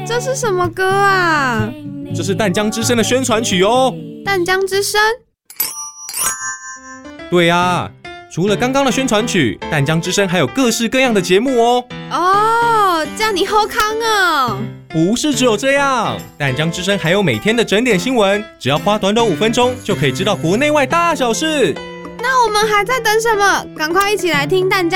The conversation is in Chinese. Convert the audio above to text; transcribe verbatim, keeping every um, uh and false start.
这是什么歌啊？ 这是淡江之声的宣传曲哦。 淡江之声？ 对啊，除了刚刚的宣传曲，淡江之声还有各式各样的节目哦。 哦，这样你好康哦。 不是只有这样，淡江之声还有每天的整点新闻，只要花短短五分钟就可以知道国内外大小事。 那我们还在等什么？赶快一起来听淡江